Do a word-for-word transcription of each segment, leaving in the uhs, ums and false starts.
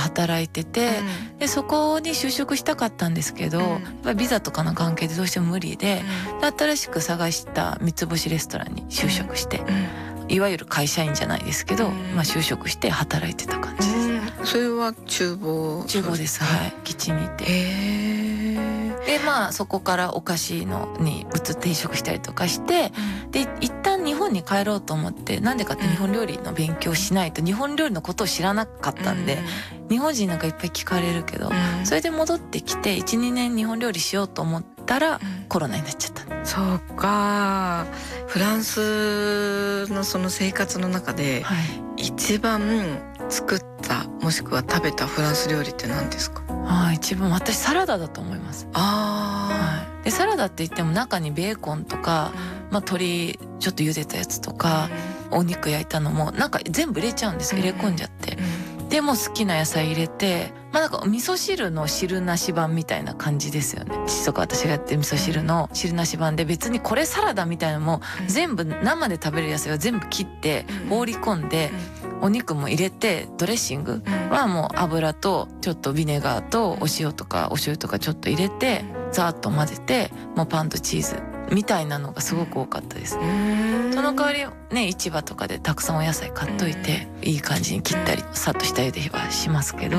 働いてて、うん、でそこに就職したかったんですけど、うん、やっぱりビザとかの関係でどうしても無理で、うん、で新しく探した三つ星レストランに就職して、うん、いわゆる会社員じゃないですけど、うん、まあ、就職して働いてた感じです、 うん、それは厨房？ 厨房です、はい、キッチンにいて、 へー。 でまあそこからお菓子のに移転職したりとかして、うん、で一旦日本に帰ろうと思って、なんでかって日本料理の勉強しないと日本料理のことを知らなかったんで、うん、日本人なんかいっぱい聞かれるけど、うん、それで戻ってきて いちにねん日本料理しようと思ったら、うん、コロナになっちゃった。 そうか。フランスのその生活の中で一番作ったもしくは食べたフランス料理って何ですか？ あ、一番私サラダだと思います。 あ、 はい、でサラダって言っても中にベーコンとか、うん、まあ、鶏ちょっと茹でたやつとか、うん、お肉焼いたのもなんか全部入れちゃうんですよ、入れ込んじゃって、うん、でも好きな野菜入れて、まあなんか味噌汁の汁なし版みたいな感じですよね。父とか私がやってる味噌汁の汁なし版で、別にこれサラダみたいなのも全部生で食べる野菜は全部切って放り込んで、お肉も入れて、ドレッシングはもう油とちょっとビネガーとお塩とかお醤油とかちょっと入れてザーッと混ぜて、もうパンとチーズみたいなのがすごく多かったです。その代わりね、市場とかでたくさんお野菜買っといていい感じに切ったりさっとした茹ではしますけど、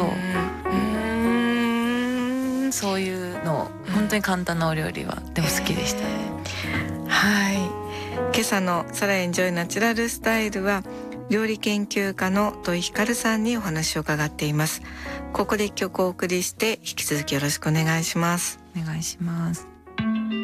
そういうの本当に簡単なお料理はでも好きでしたね。 はい、今朝のサラエンジョイナチュラルスタイルは料理研究家の土井ひかるさんにお話を伺っています。ここで一曲お送りして引き続きよろしくお願いします。 お願いします。